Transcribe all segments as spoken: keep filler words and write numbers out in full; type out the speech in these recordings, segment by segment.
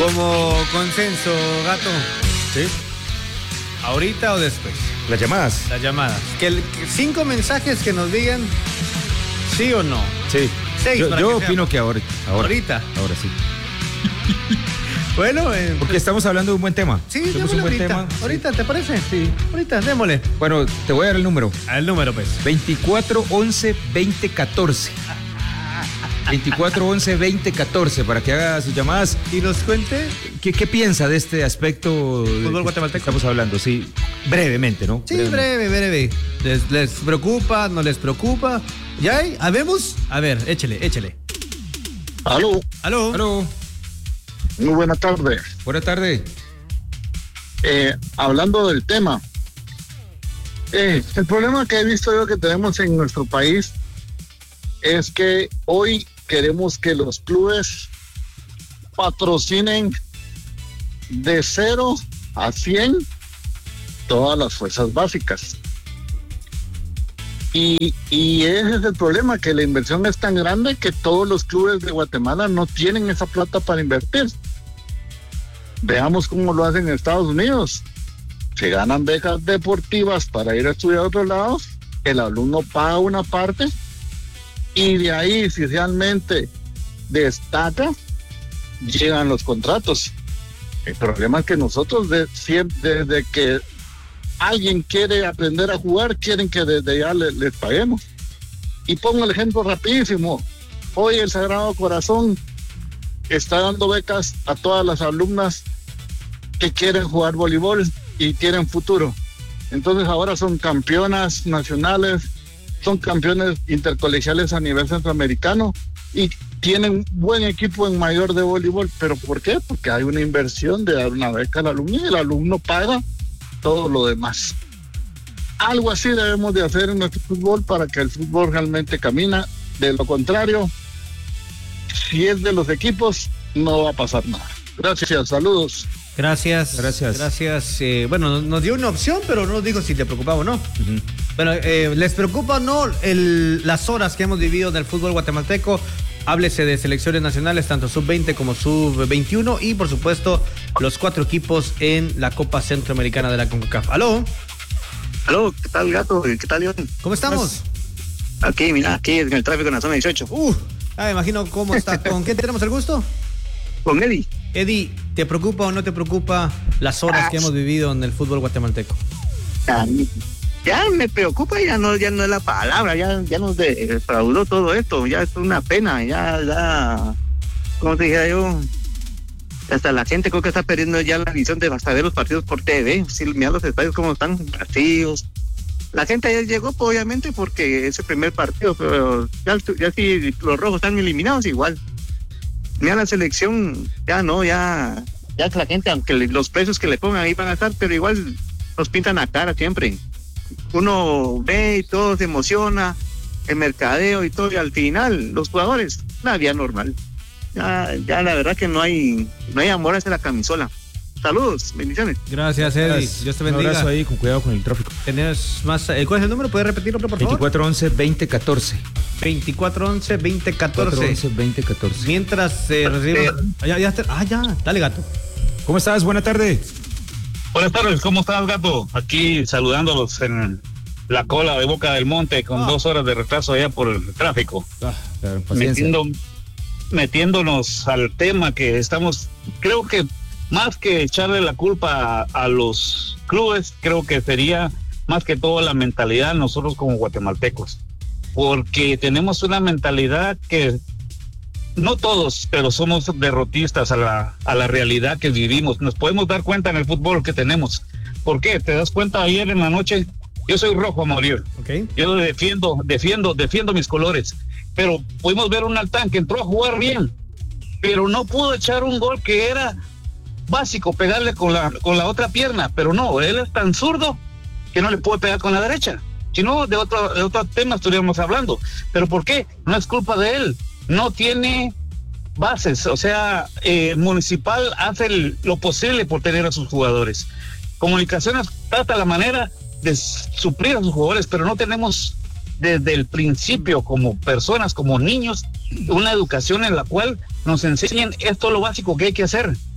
Como consenso, Gato. ¿Sí? ¿Ahorita o después? Las llamadas. Las llamadas. Que, el, que cinco mensajes que nos digan sí o no. Sí. Seis, yo para yo que opino sea. que ahora, ahora. Ahorita. Ahora sí. Bueno, eh, Porque estamos hablando de un buen tema. sí, Tenemos démosle un buen ahorita. tema. Ahorita, Sí. ¿te parece? Sí. Ahorita, démosle. Bueno, te voy a dar el número. Al número, pues. veinticuatro once veinte catorce. veinticuatro once veinte catorce para que haga sus llamadas. Y nos cuente. ¿Qué, qué piensa de este aspecto? Fútbol guatemalteco. Estamos hablando, sí. Brevemente, ¿no? Sí, breve, breve. ¿Les, les preocupa? ¿No les preocupa? ¿Ya hay? ¿Habemos? A ver, échele, échele. Aló, ¿Aló? Aló, muy buena tarde. buena tarde. Eh, hablando del tema, eh, el problema que he visto yo que tenemos en nuestro país es que hoy queremos que los clubes patrocinen de cero a cien todas las fuerzas básicas. Y, y ese es el problema, que la inversión es tan grande que todos los clubes de Guatemala no tienen esa plata para invertir. Veamos cómo lo hacen en Estados Unidos. Se ganan becas deportivas para ir a estudiar a otros lados, el alumno paga una parte y de ahí, si realmente destaca, llegan los contratos. El problema es que nosotros de, siempre, desde que alguien quiere aprender a jugar, quieren que desde ya les, les paguemos. Y pongo el ejemplo rapidísimo. Hoy el Sagrado Corazón está dando becas a todas las alumnas que quieren jugar voleibol y tienen futuro. Entonces ahora son campeonas nacionales, son campeones intercolegiales a nivel centroamericano y tienen buen equipo en mayor de voleibol. ¿Pero por qué? Porque hay una inversión de dar una beca al alumno y el alumno paga todo lo demás. Algo así debemos de hacer en nuestro fútbol para que el fútbol realmente camina. De lo contrario, si es de los equipos, no va a pasar nada. Gracias, saludos. Gracias. Gracias. Gracias. Eh, bueno, nos, nos dio una opción, pero no nos dijo si le preocupaba o no. Uh-huh. Bueno, eh, ¿les preocupa o no el, las horas que hemos vivido en el fútbol guatemalteco? Háblese de selecciones nacionales, tanto sub veinte como sub veintiuno y, por supuesto, los cuatro equipos en la Copa Centroamericana de la CONCACAF. ¿Aló? Aló, ¿qué tal, Gato? ¿Qué tal, León? ¿Cómo estamos? Aquí, mira, aquí en el tráfico en la zona dieciocho. Uh, ah, me imagino cómo está. ¿Con quién tenemos el gusto? Con Eddie. Eddie, ¿te preocupa o no te preocupa las horas Ah, que hemos vivido en el fútbol guatemalteco? Ya, ya me preocupa, ya no, ya no es la palabra, ya, ya nos defraudó todo esto, ya es una pena, ya, ya, como te dije yo, hasta la gente creo que está perdiendo ya la visión de hasta ver los partidos por T V. Si mira los estadios como están vacíos. La gente ayer llegó, pues, obviamente, porque es el primer partido, pero ya, ya si los rojos están eliminados, igual. Mira la selección, ya no, ya, ya la gente, aunque le, los precios que le pongan ahí van a estar, pero igual nos pintan la cara siempre. Uno ve y todo se emociona, el mercadeo y todo, y al final, los jugadores, la vida normal. Ya, ya la verdad que no hay, no hay amor hacia la camisola. Saludos, bendiciones. Gracias, Eddie. Gracias. Dios te Un bendiga. abrazo ahí, con cuidado con el tráfico. ¿Tenés más? Eh, ¿Cuál es el número? ¿Puedes repetirlo, por favor? veinticuatro once veinte catorce. veinticuatro once veinte catorce. once veinte catorce. Mientras se eh, recibe... Ah, ya, ya está. Ah, ya. Dale, Gato. ¿Cómo estás? Buena tarde. Buenas tardes, ¿cómo estás, Gato? Aquí saludándolos en la cola de Boca del Monte con Ah. dos horas de retraso allá por el tráfico. Ah, claro, paciencia. Metiendo, metiéndonos al tema que estamos, creo que más que echarle la culpa a, a los clubes, creo que sería más que todo la mentalidad nosotros como guatemaltecos, porque tenemos una mentalidad que no todos, pero somos derrotistas a la, a la realidad que vivimos. Nos podemos dar cuenta en el fútbol que tenemos. ¿Por qué? ¿Te das cuenta? Ayer en la noche, yo soy rojo a morir. Ok. Yo defiendo, defiendo, defiendo mis colores. Pero pudimos ver un Altán que entró a jugar bien, pero no pudo echar un gol que era básico, pegarle con la, con la otra pierna. Pero no, él es tan zurdo que no le puede pegar con la derecha. Si no, de otro, de otro tema estuviéramos hablando. ¿Pero por qué? No es culpa de él. No tiene bases, o sea, eh, Municipal hace el, lo posible por tener a sus jugadores. Comunicaciones trata la manera de suplir a sus jugadores, pero no tenemos desde el principio como personas, como niños, una educación en la cual nos enseñen esto lo básico que hay que hacer.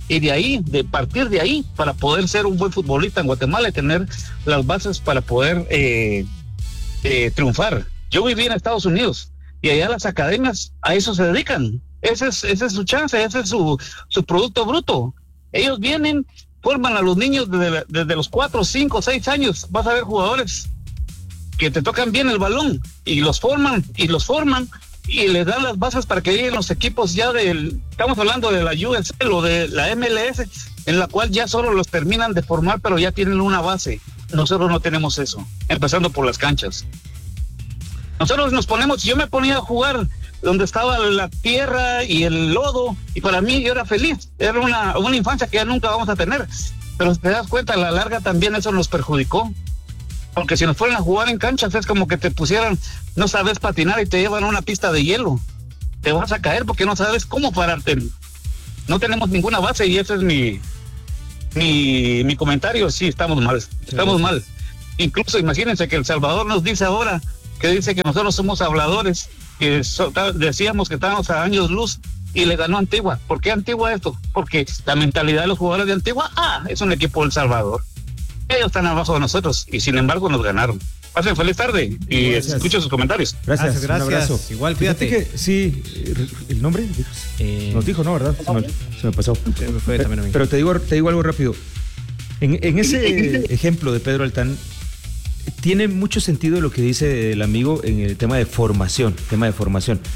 y de ahí, de partir de ahí, para poder ser un buen futbolista en Guatemala y tener las bases para poder eh, eh, triunfar. Yo viví en Estados Unidos y allá las academias a eso se dedican. Ese es, ese es su chance, ese es su, su producto bruto. Ellos vienen, forman a los niños desde, desde los cuatro, cinco, seis años. Vas a ver jugadores que te tocan bien el balón y los forman y los forman y les dan las bases para que lleguen los equipos ya del, estamos hablando de la U S L o de la M L S, en la cual ya solo los terminan de formar, pero ya tienen una base. Nosotros no tenemos eso, empezando por las canchas. Nosotros nos ponemos, yo me ponía a jugar donde estaba la tierra y el lodo, y para mí yo era feliz, era una, una infancia que ya nunca vamos a tener, pero si te das cuenta, a la larga también eso nos perjudicó, porque si nos fueran a jugar en canchas es como que te pusieran, no sabes patinar y te llevan a una pista de hielo, te vas a caer porque no sabes cómo pararte, no tenemos ninguna base y ese es mi, mi, mi comentario, sí, estamos mal, estamos mal, incluso imagínense que El Salvador nos dice ahora, que dice que nosotros somos habladores, que so, decíamos que estábamos a años luz y le ganó Antigua. ¿Por qué Antigua esto? Porque la mentalidad de los jugadores de Antigua, ah, es un equipo del Salvador. Ellos están abajo de nosotros y sin embargo nos ganaron. Pasen feliz tarde y gracias. Escucho sus comentarios. Gracias, gracias. Un abrazo. Igual, fíjate. fíjate que, sí, ¿el nombre? Eh, Nos dijo, ¿no? ¿Verdad? Se me, se me pasó. Se me fue también a mí. Pero te digo, te digo algo rápido. En, en ese ejemplo de Pedro Altán, tiene mucho sentido lo que dice el amigo en el tema de formación, tema de formación.